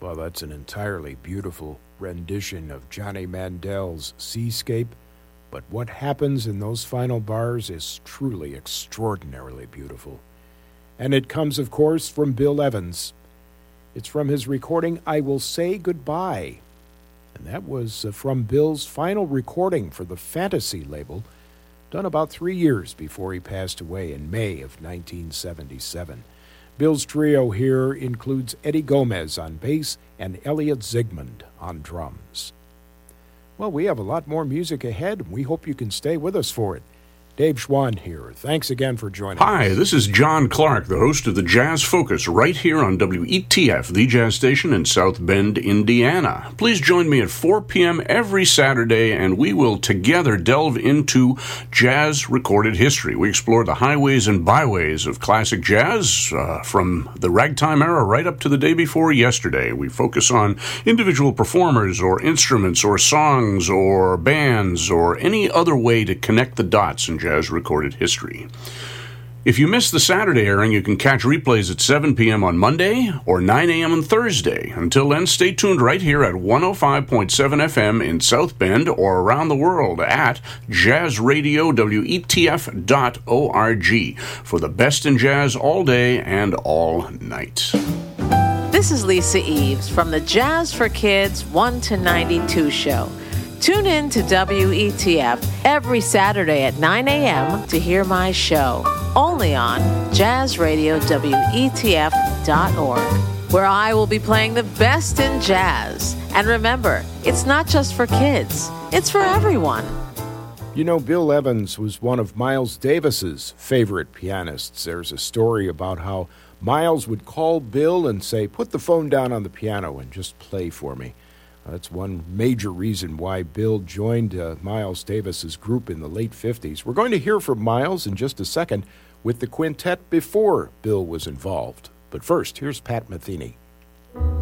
Well, that's an entirely beautiful rendition of Johnny Mandel's Seascape, but what happens in those final bars is truly extraordinarily beautiful. And it comes, of course, from Bill Evans. It's from his recording, I Will Say Goodbye. And that was from Bill's final recording for the Fantasy label, done about 3 years before he passed away in May of 1977. Bill's trio here includes Eddie Gomez on bass and Elliot Zygmunt on drums. Well, we have a lot more music ahead, and we hope you can stay with us for it. Dave Schwann here. Thanks again for joining us. Hi, this is John Clark, the host of the Jazz Focus, right here on WETF, the jazz station in South Bend, Indiana. Please join me at 4 p.m. every Saturday, and we will together delve into jazz recorded history. We explore the highways and byways of classic jazz, from the ragtime era right up to the day before yesterday. We focus on individual performers or instruments or songs or bands or any other way to connect the dots in jazz recorded history. If you missed the Saturday airing, you can catch replays at 7 p.m. on Monday or 9 a.m. on Thursday. Until then, stay tuned right here at 105.7 FM in South Bend or around the world at jazzradiowetf.org for the best in jazz all day and all night. This is Lisa Eves from the Jazz for Kids 1 to 92 show. Tune in to WETF every Saturday at 9 a.m. to hear my show, only on jazzradiowetf.org, where I will be playing the best in jazz. And remember, it's not just for kids, it's for everyone. You know, Bill Evans was one of Miles Davis's favorite pianists. There's a story about how Miles would call Bill and say, put the phone down on the piano and just play for me. That's one major reason why Bill joined Miles Davis's group in the late 50s. We're going to hear from Miles in just a second with the quintet before Bill was involved. But first, here's Pat Metheny.